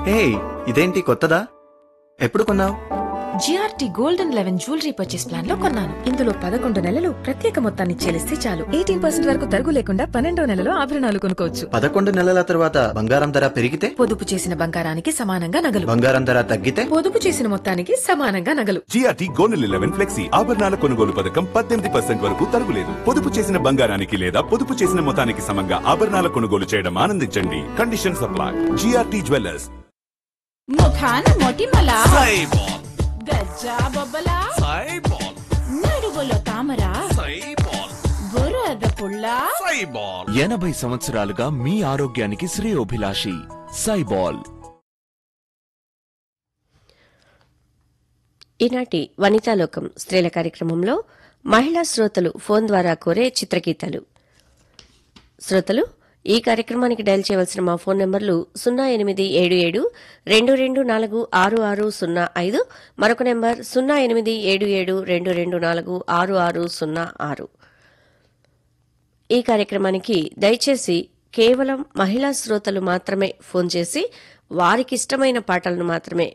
హే, ఇదేంటి కొత్తదా? ఎప్పుడు కొన్నావు? GRT golden 11 jewellery purchase plan లో కొన్నాను. ఇందులో 11 నెలలు ప్రత్యేక మొత్తాన్ని చెల్లిస్తే చాలు 18% వరకు తరుగు లేకుండా 12వ నెలలో ఆభరణాలు కొనుక్కోవచ్చు. 11 నెలల తర్వాత బంగారం ధర పెరిగితే? పొదుపు చేసిన బంగారానికి సమానంగా నగలు. బంగారం ధర తగ్గితే? పొదుపు చేసిన మొత్తానికి సమానంగా నగలు. జిఆర్టీ గోల్డెన్ 11 ఫ్లెక్సీ ఆభరణాల కొనుగోలు పథకం 18% వరకు తరుగులేదు. పొదుపు చేసిన బంగారానికి లేదా పొదుపు చేసిన మొత్తానికి సమంగా ఆభరణాల కొనుగోలు చేయడం ఆనందించండి. Condition supply. GRT jewellers. ముఖాన మొటిమల సైబాల్, గజ్జా బొబ్బల సైబాల్, నడువులో తామర సైబాల్, బురద పుల్ల సైబాల్. 80 సంవత్సరాలుగా మీ ఆరోగ్యానికి శ్రేయోభిలాషి సైబాల్. ఈనాటి వనితాలోకం స్త్రీల కార్యక్రమంలో మహిళా శ్రోతలు ఫోన్ ద్వారా కోరే చిత్రగీతాలు. శ్రోతలు ఈ కార్యక్రమానికి డయల్ చేయవలసిన మా ఫోన్ నంబర్లు 087722466605, మరొక నెంబర్ 087722466606. ఈ కార్యక్రమానికి దయచేసి కేవలం మహిళా శ్రోతలు మాత్రమే ఫోన్ చేసి వారికిష్టమైన పాటలను మాత్రమే